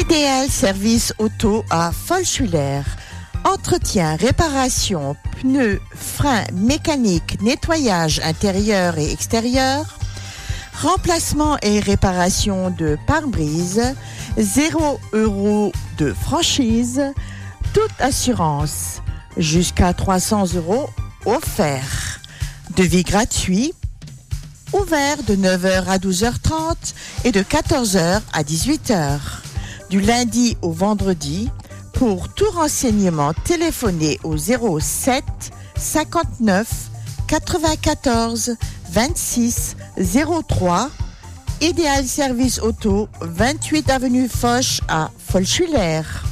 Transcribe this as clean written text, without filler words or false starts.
Idéal service auto à Folschwiller. Entretien, réparation, pneus, freins, mécanique, nettoyage intérieur et extérieur, remplacement et réparation de pare-brise, 0 € de franchise, toute assurance, jusqu'à 300 € offert. Devis gratuit, ouvert de 9h à 12h30 et de 14h à 18h. Du lundi au vendredi. Pour tout renseignement, téléphonez au 07 59 94 26 03. Idéal Service Auto, 28 avenue Foch à Folschwiller.